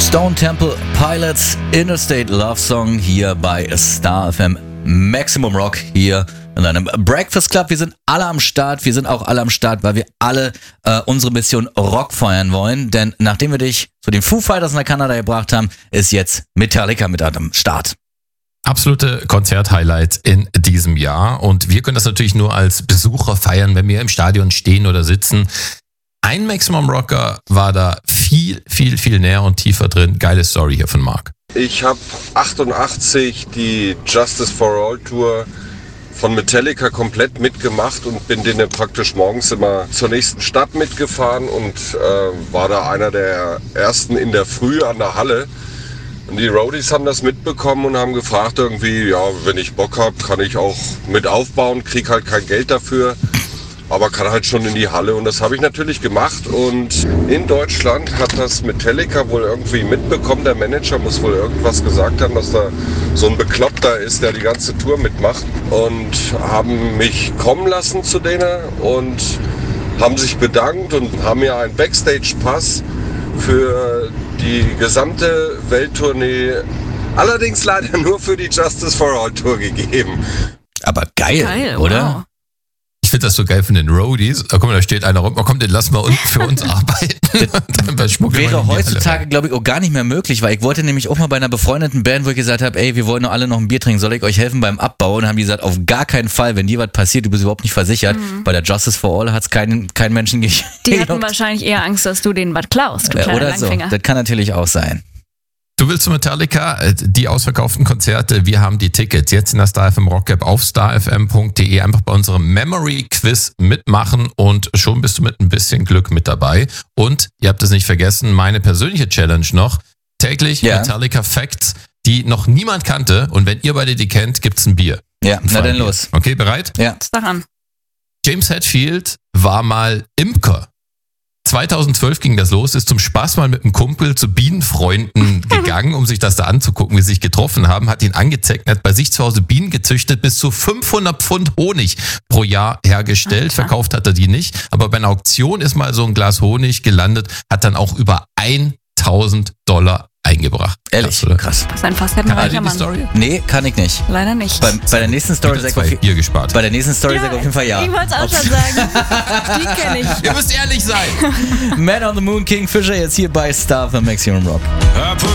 Stone Temple Pilots, Interstate Love Song hier bei Star FM Maximum Rock hier in einem Breakfast Club. Wir sind alle am Start, wir sind auch alle am Start, weil wir alle unsere Mission Rock feiern wollen, denn nachdem wir dich zu den Foo Fighters nach Kanada gebracht haben, ist jetzt Metallica mit am Start. Absolute Konzert-Highlights in diesem Jahr und wir können das natürlich nur als Besucher feiern, wenn wir im Stadion stehen oder sitzen. Ein Maximum Rocker war da viel näher und tiefer drin. Geile Story hier von Marc. Ich habe 88 die Justice for All Tour von Metallica komplett mitgemacht und bin denen praktisch morgens immer zur nächsten Stadt mitgefahren und war da einer der ersten in der Früh an der Halle. Und die Roadies haben das mitbekommen und haben gefragt irgendwie, ja, wenn ich Bock habe, kann ich auch mit aufbauen, krieg halt kein Geld dafür, aber kann halt schon in die Halle. Und das habe ich natürlich gemacht. Und in Deutschland hat das Metallica wohl irgendwie mitbekommen. Der Manager muss wohl irgendwas gesagt haben, dass da so ein Bekloppter ist, der die ganze Tour mitmacht. Und haben mich kommen lassen zu denen und haben sich bedankt und haben mir einen Backstage-Pass für die gesamte Welttournee, allerdings leider nur für die Justice for All Tour gegeben. Aber geil, oder? Wow. Ich finde das so geil von den Roadies. Guck mal, da steht einer rum. Oh, komm, den lassen wir für uns arbeiten. Wäre heutzutage, glaube ich, auch gar nicht mehr möglich, weil ich wollte nämlich auch mal bei einer befreundeten Band, wo ich gesagt habe, ey, wir wollen nur alle noch ein Bier trinken, soll ich euch helfen beim Abbau? Und dann haben die gesagt, auf gar keinen Fall, wenn dir was passiert, du bist überhaupt nicht versichert. Bei der Justice for All hat es keinen Menschen gegeben. Die hatten wahrscheinlich eher Angst, dass du denen was klaust, du kleiner oder so, Langfinger. das kann natürlich auch sein. Du willst zu Metallica, die ausverkauften Konzerte, wir haben die Tickets jetzt in der Star FM Rock App auf starfm.de. Einfach bei unserem Memory Quiz mitmachen und schon bist du mit ein bisschen Glück mit dabei. Und ihr habt es nicht vergessen, meine persönliche Challenge noch, täglich Metallica Facts, die noch niemand kannte. Und wenn ihr beide die kennt, gibt's ein Bier. Ja, na dann los. Okay, bereit? Ja. Daran. James Hetfield war mal Imker. 2012 ging das los, ist zum Spaß mal mit einem Kumpel zu Bienenfreunden gegangen, um sich das da anzugucken, wie sie sich getroffen haben, hat ihn angezeckt, hat bei sich zu Hause Bienen gezüchtet, bis zu 500 Pfund Honig pro Jahr hergestellt. Verkauft hat er die nicht, aber bei einer Auktion ist mal so ein Glas Honig gelandet, hat dann auch über $1.000 eingebracht. Ehrlich? Krass. Das ist ein facettenreicher Mann. Story? Nee, kann ich nicht. Leider nicht. Bei der nächsten Story sag ich Bier gespart. Bei der nächsten Story sag ich auf jeden Fall ja. Ich wollte es auch schon sagen. Die kenne ich. Ihr müsst ehrlich sein. Man on the Moon, King Fisher jetzt hier bei Star für Maximum Rock.